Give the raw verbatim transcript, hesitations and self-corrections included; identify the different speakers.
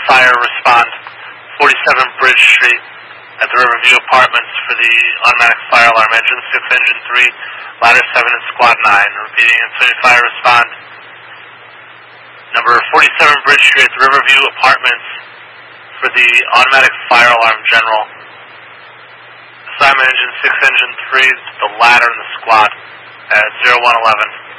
Speaker 1: fire, respond forty-seven Bridge Street at the Riverview Apartments for the automatic fire alarm. Engine six, Engine three, Ladder seven, and Squad nine. Repeating, Infinity Fire, respond. Number forty-seven Bridge Street at the Riverview Apartments for the automatic fire alarm, General. Assignment Engine six, Engine three, the Ladder, and the Squad at zero one eleven.